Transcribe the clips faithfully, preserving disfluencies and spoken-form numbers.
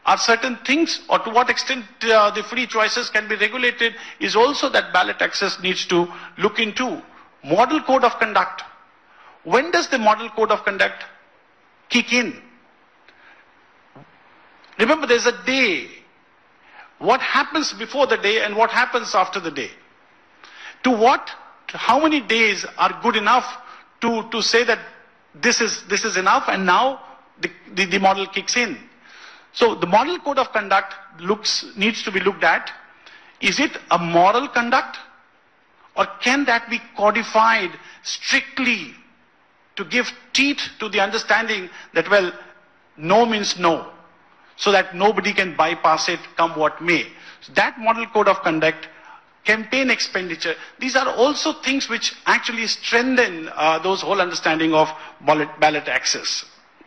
are certain things, or to what extent uh, the free choices can be regulated, is also that ballot access needs to look into. Model code of conduct. When does the model code of conduct kick in? Remember, there's a day. What happens before the day and what happens after the day? To what, how many days are good enough to, to say that this is, this is enough, and now the, the, the model kicks in? So the model code of conduct looks, needs to be looked at. Is it a moral conduct, or can that be codified strictly to give teeth to the understanding that, well, no means no, so that nobody can bypass it come what may? So that model code of conduct, campaign expenditure, these are also things which actually strengthen uh, those whole understanding of ballot, ballot access.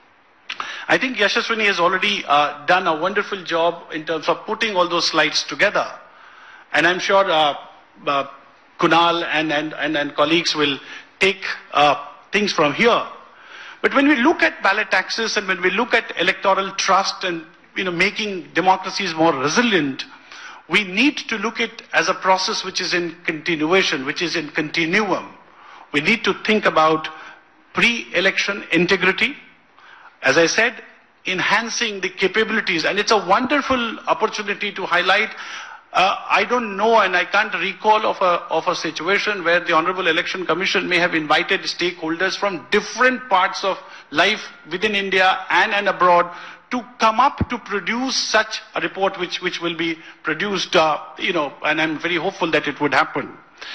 I think Yashaswini has already uh, done a wonderful job in terms of putting all those slides together. And I'm sure uh, uh, Kunal and, and, and, and colleagues will take uh, things from here. But when we look at ballot access, and when we look at electoral trust and, you know, making democracies more resilient, we need to look at it as a process which is in continuation, which is in continuum. We need to think about pre-election integrity. As I said, enhancing the capabilities, and it's a wonderful opportunity to highlight. Uh, I don't know, and I can't recall of a, of a situation where the Honorable Election Commission may have invited stakeholders from different parts of life within India and, and abroad to come up to produce such a report which, which will be produced, uh, you know, and I'm very hopeful that it would happen.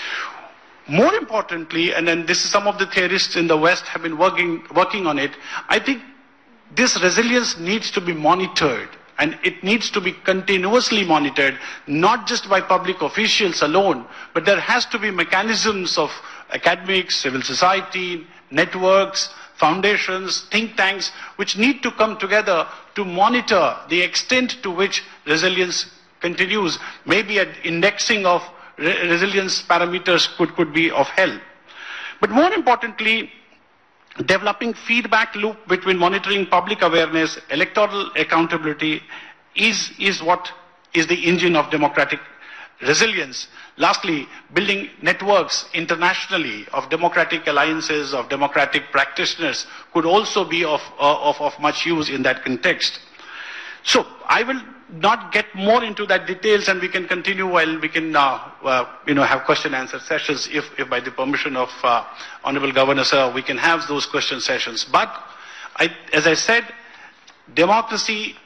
More importantly, and then this is some of the theorists in the West have been working, working on it, I think this resilience needs to be monitored, and it needs to be continuously monitored, not just by public officials alone, but there has to be mechanisms of academics, civil society, networks, foundations, think tanks, which need to come together to monitor the extent to which resilience continues. Maybe an indexing of re resilience parameters could, could be of help. But more importantly, developing feedback loop between monitoring, public awareness, electoral accountability is, is what is the engine of democratic resilience. Lastly, building networks internationally of democratic alliances, of democratic practitioners could also be of, uh, of, of much use in that context. So I will not get more into that details, and we can continue while we can uh, uh, you know, have question and answer sessions if, if by the permission of uh, Honorable Governor Sir, we can have those question sessions. But I, as I said, democracy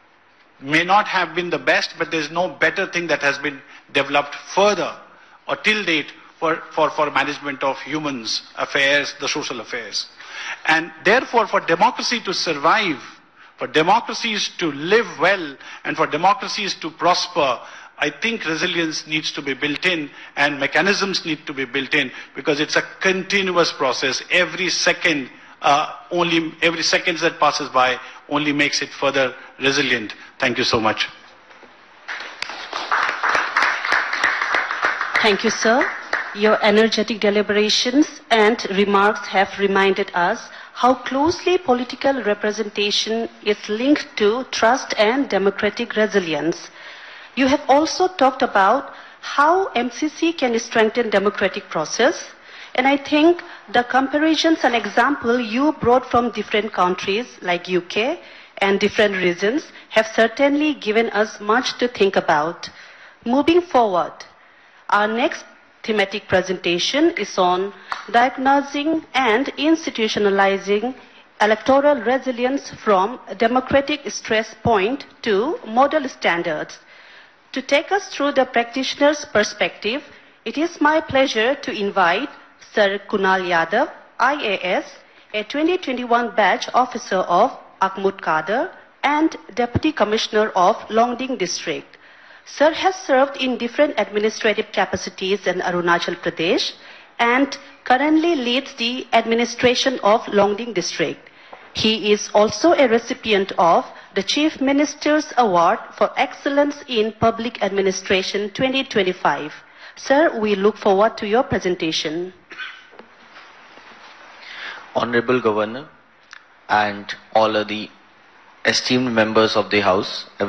may not have been the best, but there's no better thing that has been developed further or till date for, for, for management of humans affairs, the social affairs. And therefore, for democracy to survive, for democracies to live well, and for democracies to prosper, I think resilience needs to be built in, and mechanisms need to be built in, because it's a continuous process. Every second, uh, only every second that passes by only makes it further resilient. Thank you so much. Thank you, sir. Your energetic deliberations and remarks have reminded us how closely political representation is linked to trust and democratic resilience. You have also talked about how M C C can strengthen democratic process, and I think the comparisons and example you brought from different countries like U K and different regions have certainly given us much to think about. Moving forward, our next thematic presentation is on diagnosing and institutionalizing electoral resilience from democratic stress point to model standards. To take us through the practitioner's perspective, it is my pleasure to invite Sir Kunal Yadav, I A S, a twenty twenty-one batch officer of Akhmud Kader and Deputy Commissioner of Longding District. Sir has served in different administrative capacities in Arunachal Pradesh and currently leads the administration of Longding District. He is also a recipient of the Chief Minister's Award for Excellence in Public Administration twenty twenty-five. Sir, we look forward to your presentation. Honorable Governor and all of the esteemed members of the House,